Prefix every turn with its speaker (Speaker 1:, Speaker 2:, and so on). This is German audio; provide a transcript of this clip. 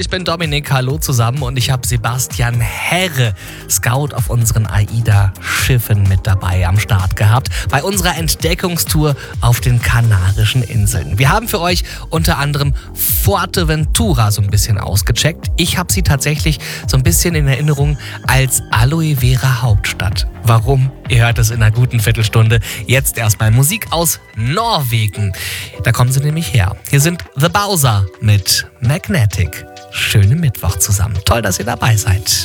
Speaker 1: ich bin Dominik, hallo zusammen und ich habe Sebastian Herre, Scout auf unseren AIDA-Schiffen mit dabei am Start gehabt, bei unserer Entdeckungstour auf den Kanarischen Inseln. Wir haben für euch unter anderem Fuerteventura so ein bisschen ausgecheckt. Ich habe sie tatsächlich so ein bisschen in Erinnerung als Aloe Vera Hauptstadt. Warum? Ihr hört es in einer guten Viertelstunde. Jetzt erstmal Musik aus Norwegen. Da kommen sie nämlich her. Hier sind The Bowser mit Magnetic. Schönen Mittwoch zusammen. Toll, dass ihr dabei seid.